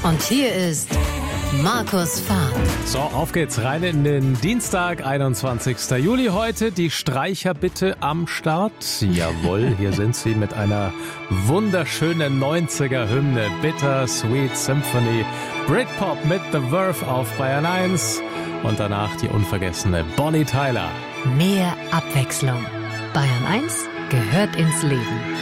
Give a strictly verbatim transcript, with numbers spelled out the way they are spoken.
Und hier ist Markus Fahrt. So, auf geht's rein in den Dienstag, einundzwanzigsten Juli heute. Die Streicher bitte am Start. Jawohl, hier sind sie mit einer wunderschönen neunziger-Hymne. Bitter Sweet Symphony. Britpop mit The Verve auf Bayern eins. Und danach die unvergessene Bonnie Tyler. Mehr Abwechslung. Bayern eins gehört ins Leben.